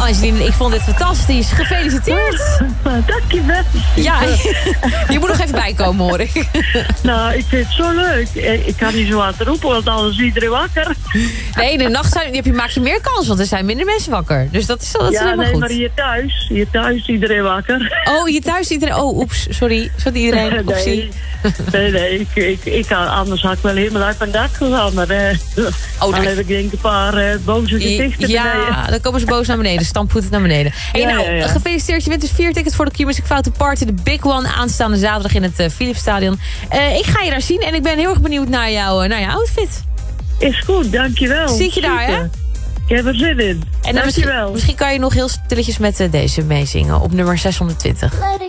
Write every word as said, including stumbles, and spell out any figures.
Angeline, ik vond dit fantastisch. Gefeliciteerd. Dankjewel. Ja, je moet nog even bijkomen, hoor ik. Nou, ik vind het zo leuk. Ik kan niet zo hard roepen, want anders is iedereen wakker. Nee, de nacht zijn, heb je, maak je meer kans, want er zijn minder mensen wakker. Dus dat is, dat is ja, helemaal nee, goed. maar hier thuis, hier thuis is iedereen wakker. Oh, hier thuis iedereen... Oh, oeps, sorry. Sorry iedereen. Nee, nee, nee. Ik, ik, ik, anders had ik wel helemaal uit mijn dak gegaan. Maar eh, oh, dan heb ik denk ik een paar uh, boze gezichten ja, beneden. dan komen ze boos naar beneden. Stampvoeten naar beneden. Hey, ja, nou, ja, ja. gefeliciteerd. Je wint dus vier tickets voor de Q-Music Foute Party. De Big One aanstaande zaterdag in het uh, Philipsstadion. Uh, ik ga je daar zien en ik ben heel erg benieuwd naar, jou, uh, naar jouw outfit. Is goed, dankjewel. Zie je daar, hè? Ik heb er zin in. En dan misschien, misschien kan je nog heel stilletjes met uh, deze meezingen op nummer zeshonderdtwintig.